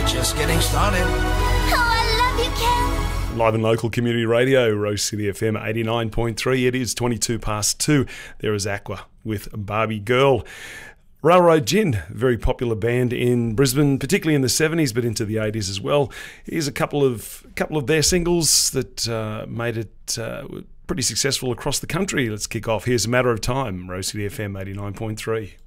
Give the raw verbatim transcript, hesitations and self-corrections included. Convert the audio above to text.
we're just getting started. Oh, I love you, Ken. Live and local community radio, Rose City F M eighty-nine point three. It is twenty-two past two. There is Aqua with Barbie Girl. Railroad Gin, very popular band in Brisbane, particularly in the seventies, but into the eighties as well. Here's a couple of couple of their singles that uh, made it uh, pretty successful across the country. Let's kick off. Here's A Matter of Time, Rose City F M eighty-nine point three.